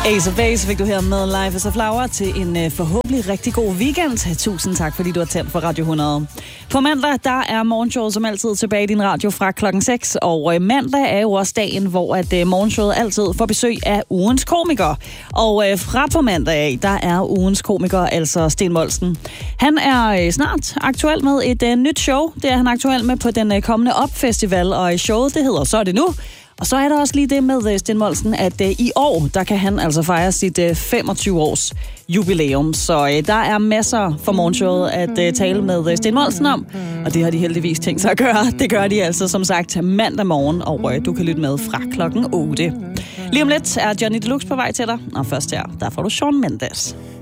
Ace of Base fik du her med Life as a Flower til en forhåbentlig rigtig god weekend. Tusind tak, fordi du har tændt for Radio 100. På mandag, der er morgenshowet som altid tilbage i din radio fra klokken 6. Og mandag er jo også dagen, hvor at morgenshowet altid får besøg af ugens komiker. Og fra på mandag af, der er ugens komiker, altså Steen Moltzen. Han er snart aktuel med et nyt show. Det er han aktuel med på den kommende Op-festival, og showet det hedder Så er det nu. Og så er der også lige det med Steen Moltzen, at i år, der kan han altså fejre sit 25-års jubilæum. Så der er masser for morgenshowet at tale med Steen Moltzen om, og det har de heldigvis tænkt sig at gøre. Det gør de altså som sagt mandag morgen, og du kan lytte med fra klokken 8. Lige om lidt er Johnny Deluxe på vej til dig, og først her, der får du Shawn Mendes.